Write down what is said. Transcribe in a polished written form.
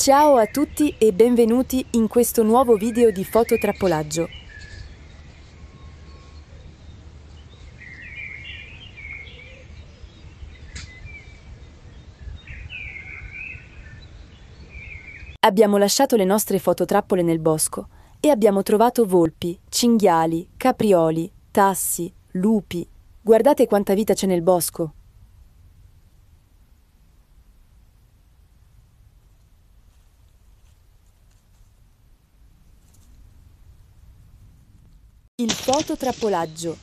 Ciao a tutti e benvenuti in questo nuovo video di fototrappolaggio. Abbiamo lasciato le nostre fototrappole nel bosco e abbiamo trovato volpi, cinghiali, caprioli, tassi, lupi. Guardate quanta vita c'è nel bosco. Il fototrappolaggio